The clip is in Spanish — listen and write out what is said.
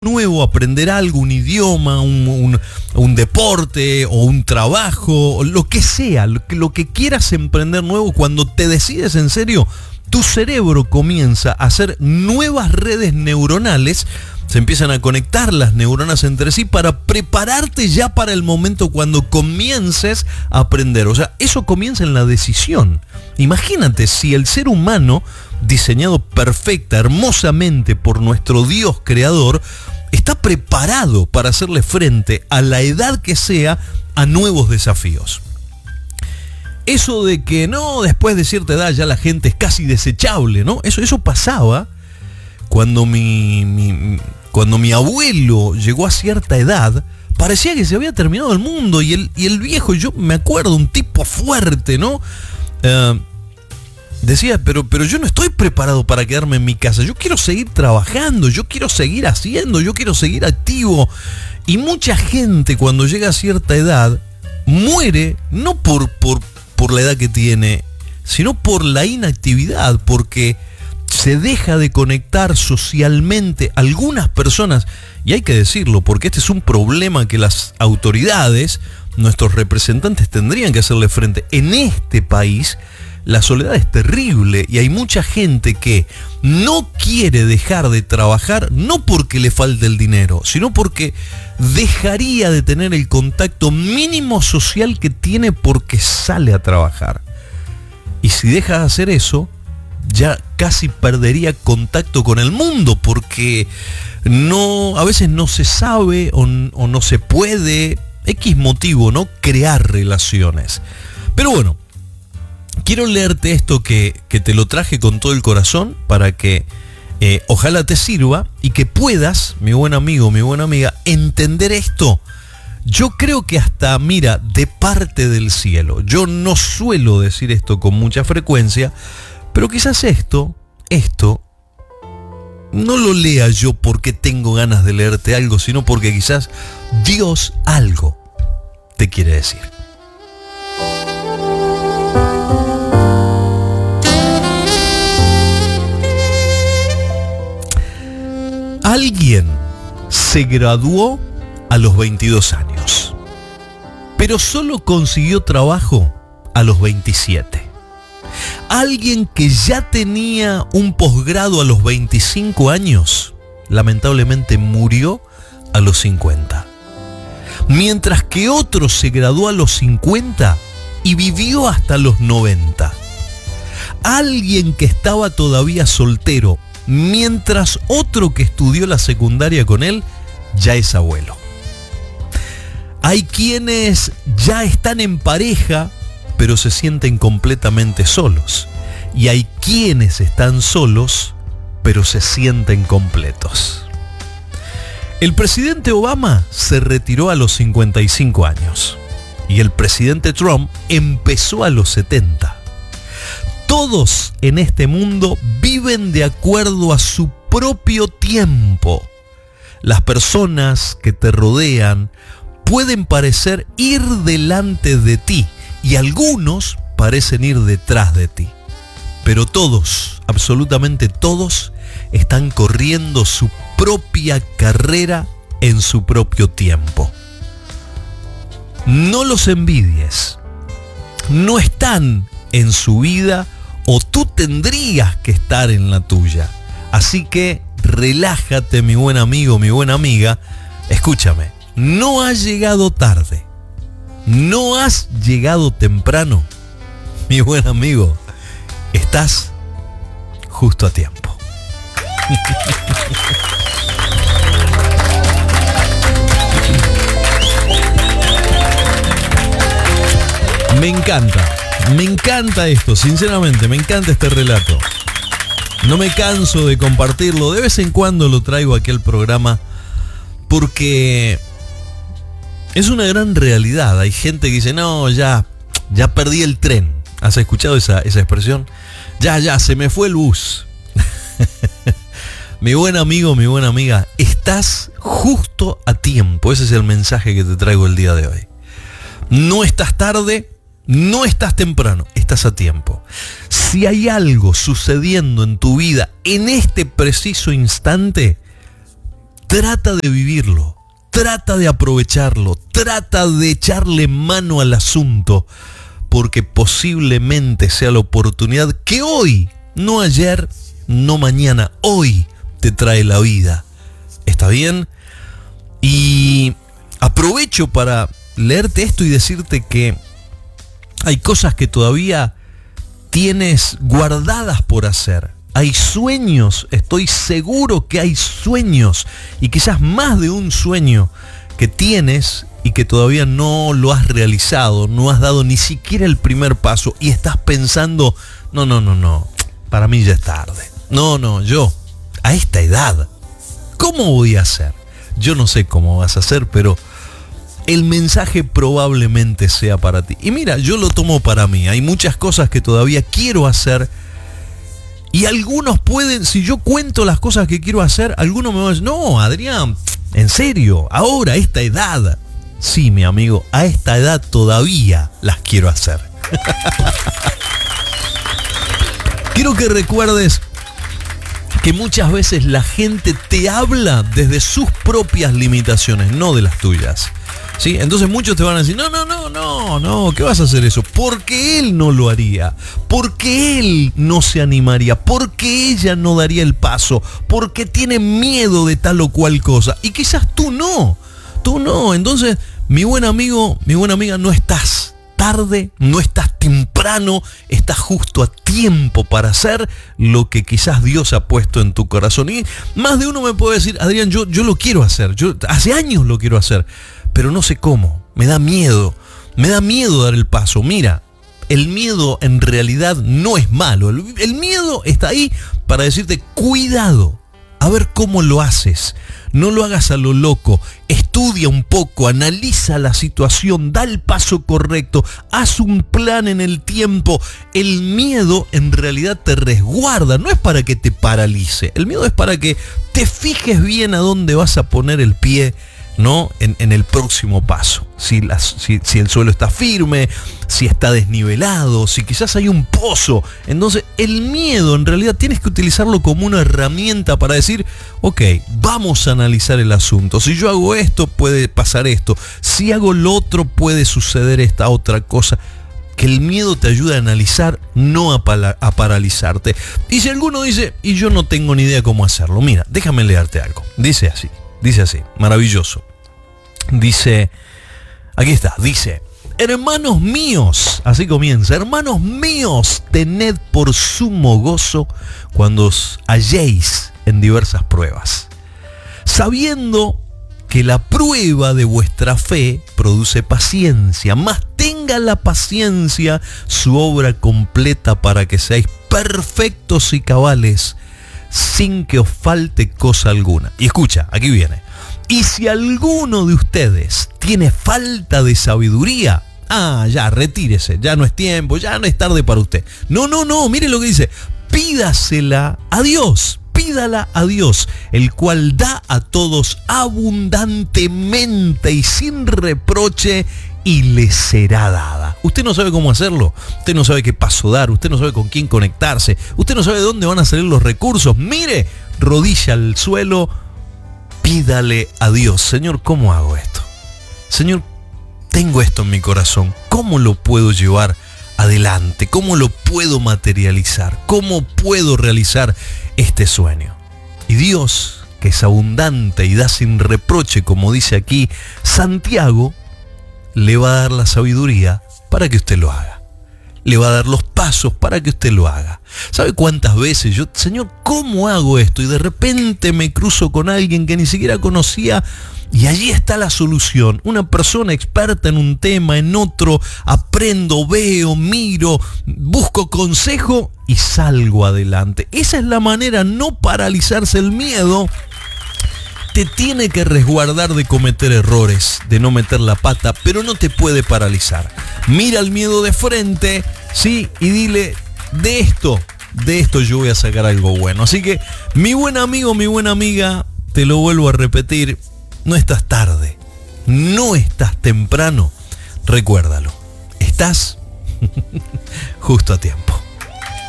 nuevo, aprender algo, un idioma, un deporte o un trabajo, o lo que sea, lo que quieras emprender nuevo, cuando te decides en serio, tu cerebro comienza a hacer nuevas redes neuronales, se empiezan a conectar las neuronas entre sí para prepararte ya para el momento cuando comiences a aprender. O sea, eso comienza en la decisión. Imagínate si el ser humano, diseñado perfecta, hermosamente por nuestro Dios creador, está preparado para hacerle frente a la edad que sea a nuevos desafíos. Eso de que no, después de cierta edad ya la gente es casi desechable, ¿no? Eso pasaba cuando cuando mi abuelo llegó a cierta edad. Parecía que se había terminado el mundo y el viejo, yo me acuerdo, un tipo fuerte, ¿no? Decía, pero yo no estoy preparado para quedarme en mi casa. Yo quiero seguir trabajando, yo quiero seguir haciendo, yo quiero seguir activo. Y mucha gente cuando llega a cierta edad muere no por la edad que tiene, sino por la inactividad, porque se deja de conectar socialmente. Algunas personas, y hay que decirlo, porque este es un problema que las autoridades, nuestros representantes tendrían que hacerle frente. En este país la soledad es terrible y hay mucha gente que no quiere dejar de trabajar, no porque le falte el dinero, sino porque dejaría de tener el contacto mínimo social que tiene porque sale a trabajar. Y si deja de hacer eso, ya casi perdería contacto con el mundo, porque a veces no se sabe o no se puede, X motivo, ¿no?, crear relaciones. Pero bueno, quiero leerte esto que te lo traje con todo el corazón para que ojalá te sirva y que puedas, mi buen amigo, mi buena amiga, entender esto. Yo creo que hasta, mira, de parte del cielo. Yo no suelo decir esto con mucha frecuencia, pero quizás esto no lo lea yo porque tengo ganas de leerte algo, sino porque quizás Dios algo te quiere decir. Alguien se graduó a los 22 años, pero solo consiguió trabajo a los 27. Alguien que ya tenía un posgrado a los 25 años, lamentablemente murió a los 50. Mientras que otro se graduó a los 50 y vivió hasta los 90. Alguien que estaba todavía soltero, mientras otro que estudió la secundaria con él ya es abuelo. Hay quienes ya están en pareja, pero se sienten completamente solos. Y hay quienes están solos, pero se sienten completos. El presidente Obama se retiró a los 55 años. Y el presidente Trump empezó a los 70. Todos en este mundo viven de acuerdo a su propio tiempo. Las personas que te rodean pueden parecer ir delante de ti y algunos parecen ir detrás de ti. Pero todos, absolutamente todos, están corriendo su propia carrera en su propio tiempo. No los envidies. No están en su vida o tú tendrías que estar en la tuya. Así que relájate, mi buen amigo, mi buena amiga. Escúchame, no has llegado tarde. No has llegado temprano. Mi buen amigo, estás justo a tiempo. Me encanta esto, sinceramente, me encanta este relato. No me canso de compartirlo, de vez en cuando lo traigo aquí al programa, porque es una gran realidad. Hay gente que dice, no, ya perdí el tren. ¿Has escuchado esa expresión? Ya, se me fue el bus. Mi buen amigo, mi buena amiga, estás justo a tiempo. Ese es el mensaje que te traigo el día de hoy. No estás tarde, no estás temprano, estás a tiempo. Si hay algo sucediendo en tu vida en este preciso instante, trata de vivirlo, trata de aprovecharlo, trata de echarle mano al asunto, porque posiblemente sea la oportunidad que hoy, no ayer, no mañana, hoy te trae la vida. ¿Está bien? Y aprovecho para leerte esto y decirte que hay cosas que todavía tienes guardadas por hacer. Hay sueños, estoy seguro que hay sueños, y quizás más de un sueño que tienes y que todavía no lo has realizado, no has dado ni siquiera el primer paso y estás pensando, no, para mí ya es tarde. No, yo, a esta edad, ¿cómo voy a hacer? Yo no sé cómo vas a hacer, pero el mensaje probablemente sea para ti. Y mira, yo lo tomo para mí. Hay muchas cosas que todavía quiero hacer. Y algunos pueden, si yo cuento las cosas que quiero hacer, algunos me van a decir, no, Adrián, en serio, ahora, a esta edad. Sí, mi amigo, a esta edad todavía las quiero hacer. Quiero que recuerdes que muchas veces la gente te habla desde sus propias limitaciones, no de las tuyas. ¿Sí? Entonces muchos te van a decir, no, ¿qué vas a hacer eso? Porque él no lo haría, porque él no se animaría, porque ella no daría el paso, porque tiene miedo de tal o cual cosa. Y quizás tú no. Entonces, mi buen amigo, mi buena amiga, no estás tarde, no estás temprano, estás justo a tiempo para hacer lo que quizás Dios ha puesto en tu corazón. Y más de uno me puede decir, Adrián, yo lo quiero hacer, yo hace años lo quiero hacer, pero no sé cómo, me da miedo dar el paso. Mira, el miedo en realidad no es malo, el miedo está ahí para decirte, cuidado, a ver cómo lo haces. No lo hagas a lo loco, estudia un poco, analiza la situación, da el paso correcto, haz un plan en el tiempo. El miedo en realidad te resguarda, no es para que te paralice, el miedo es para que te fijes bien a dónde vas a poner el pie, ¿no? En el próximo paso. Si el suelo está firme, si está desnivelado, si quizás hay un pozo. Entonces el miedo en realidad tienes que utilizarlo como una herramienta para decir, ok, vamos a analizar el asunto. Si yo hago esto, puede pasar esto. Si hago lo otro, puede suceder esta otra cosa. Que el miedo te ayude a analizar, no a paralizarte. Y si alguno dice, y yo no tengo ni idea cómo hacerlo, mira, déjame leerte algo. Dice así, maravilloso. Dice, aquí está, dice, hermanos míos, así comienza, hermanos míos, tened por sumo gozo cuando os halléis en diversas pruebas, sabiendo que la prueba de vuestra fe produce paciencia, mas tenga la paciencia su obra completa para que seáis perfectos y cabales, sin que os falte cosa alguna. Y escucha, aquí viene. Y si alguno de ustedes tiene falta de sabiduría, ya, retírese, ya no es tiempo, ya no es tarde para usted. No, mire lo que dice, pídala a Dios, el cual da a todos abundantemente y sin reproche, y le será dada. Usted no sabe cómo hacerlo, usted no sabe qué paso dar, usted no sabe con quién conectarse, usted no sabe de dónde van a salir los recursos. Mire, rodilla al suelo, pídale a Dios, Señor, ¿cómo hago esto? Señor, tengo esto en mi corazón, ¿cómo lo puedo llevar adelante? ¿Cómo lo puedo materializar? ¿Cómo puedo realizar este sueño? Y Dios, que es abundante y da sin reproche, como dice aquí Santiago, le va a dar la sabiduría para que usted lo haga. Le va a dar los pasos para que usted lo haga. ¿Sabe cuántas veces yo, Señor, cómo hago esto? Y de repente me cruzo con alguien que ni siquiera conocía y allí está la solución. Una persona experta en un tema, en otro, aprendo, veo, miro, busco consejo y salgo adelante. Esa es la manera, no paralizarse. El miedo te tiene que resguardar de cometer errores, de no meter la pata, pero no te puede paralizar. Mira el miedo de frente, ¿sí? Y dile, de esto yo voy a sacar algo bueno. Así que, mi buen amigo, mi buena amiga, te lo vuelvo a repetir, no estás tarde, no estás temprano, recuérdalo, estás justo a tiempo.